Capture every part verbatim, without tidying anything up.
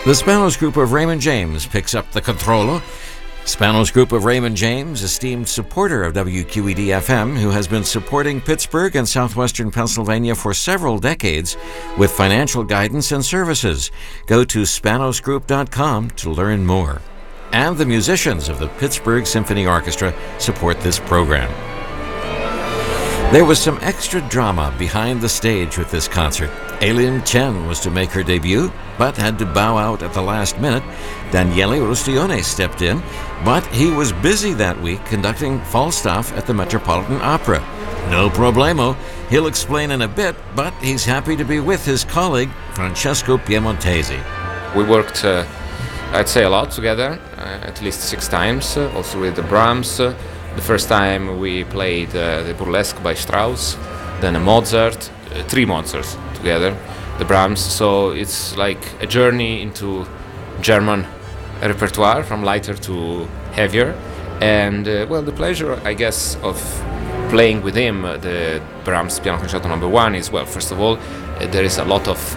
The Spanos Group of Raymond James picks up the controllo. Spanos Group of Raymond James, esteemed supporter of W Q E D F M, who has been supporting Pittsburgh and southwestern Pennsylvania for several decades with financial guidance and services. Go to spanos group dot com to learn more. And the musicians of the Pittsburgh Symphony Orchestra support this program. There was some extra drama behind the stage with this concert. Aileen Chen was to make her debut, but had to bow out at the last minute. Daniele Rustione stepped in, but he was busy that week conducting Falstaff at the Metropolitan Opera. No problemo. He'll explain in a bit, but he's happy to be with his colleague, Francesco Piemontesi. We worked, uh, I'd say, a lot together, uh, at least six times, uh, also with the Brahms. Uh, the first time we played uh, the Burlesque by Strauss, then a Mozart, uh, three Mozarts together, the Brahms. So it's like a journey into German repertoire, from lighter to heavier. And uh, well, the pleasure, I guess, of playing with him uh, the Brahms Piano Concerto number one is, well, first of all, uh, there is a lot of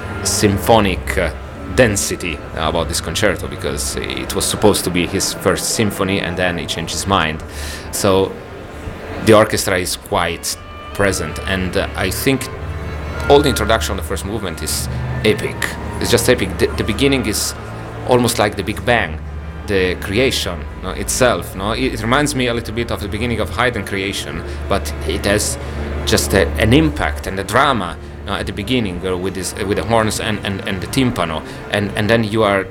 symphonic uh, density about this concerto, because it was supposed to be his first symphony and then he changed his mind. So the orchestra is quite present, and uh, I think all the introduction of the first movement is epic. It's just epic. The, the beginning is almost like the Big Bang, the creation no, itself. No? It, it reminds me a little bit of the beginning of Haydn creation, but it has just a, an impact and a drama no, at the beginning uh, with this, uh, with the horns and, and, and the timpano, and, and then you are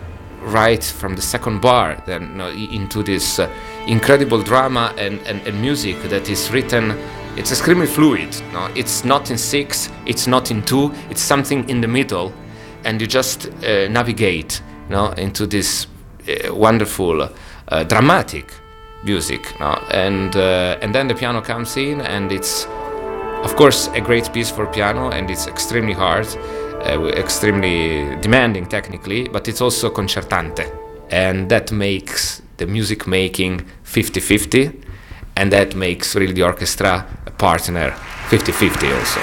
right from the second bar then no, into this uh, incredible drama and, and, and music that is written. It's extremely fluid. No? It's not in six, it's not in two, it's something in the middle, and you just uh, navigate no, into this uh, wonderful, uh, dramatic music. No? And, uh, and then the piano comes in, and it's, of course, a great piece for piano, and it's extremely hard, uh, extremely demanding technically, but it's also concertante. And that makes the music making fifty-fifty. And that makes really the orchestra a partner fifty-fifty also.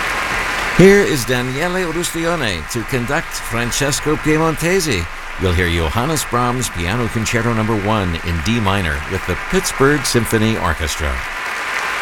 Here is Daniele Rustione to conduct Francesco Piemontesi. You'll hear Johannes Brahms Piano Concerto number one in D minor with the Pittsburgh Symphony Orchestra.